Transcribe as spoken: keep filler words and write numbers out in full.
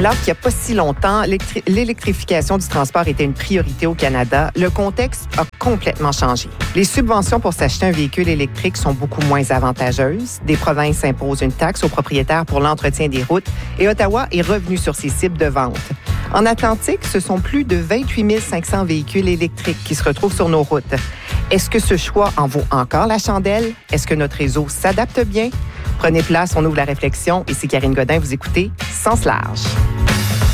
Alors qu'il n'y a pas si longtemps, l'électri- l'électrification du transport était une priorité au Canada, le contexte a complètement changé. Les subventions pour s'acheter un véhicule électrique sont beaucoup moins avantageuses. Des provinces imposent une taxe aux propriétaires pour l'entretien des routes et Ottawa est revenu sur ses cibles de vente. En Atlantique, ce sont plus de vingt-huit mille cinq cents véhicules électriques qui se retrouvent sur nos routes. Est-ce que ce choix en vaut encore la chandelle? Est-ce que notre réseau s'adapte bien? Prenez place, on ouvre la réflexion. Ici Karine Godin, vous écoutez Sens large.